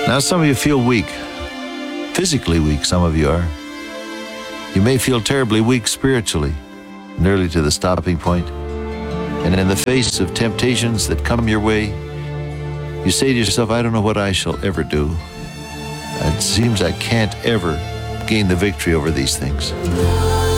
Now, some of you feel weak, physically weak, some of you are. You may feel terribly weak spiritually, nearly to the stopping point. And in the face of temptations that come your way, you say to yourself, I don't know what I shall ever do. It seems I can't ever gain the victory over these things.